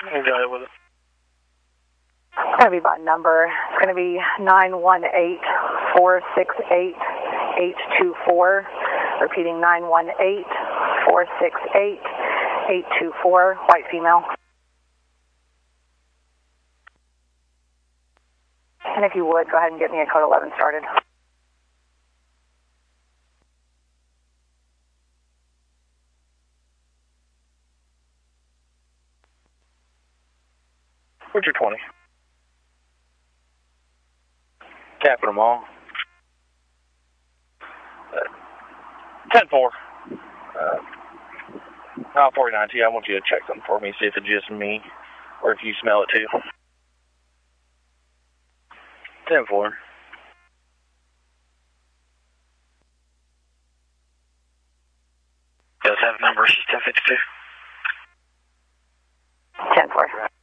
You go ahead with it. It's going to be by number. It's going to be 918-468-824. Repeating 918-468-824. White female. And if you would, go ahead and get me a code 11 started. What's your 20? Capital Mall. 10-4. 49T, I want you to check something for me, see if it's just me, or if you smell it too. 10-4. Does have number 1052? 10-4.